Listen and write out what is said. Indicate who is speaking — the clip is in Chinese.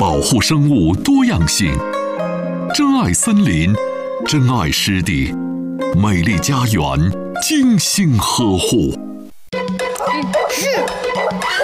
Speaker 1: 保护生物多样性，珍爱森林，珍爱湿地，美丽家园精心呵护。